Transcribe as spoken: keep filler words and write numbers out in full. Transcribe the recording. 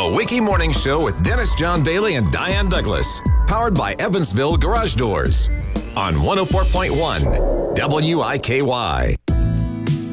The Wiki Morning Show with Dennis John Bailey and Diane Douglas. Powered by Evansville Garage Doors. On one oh four point one W I K Y.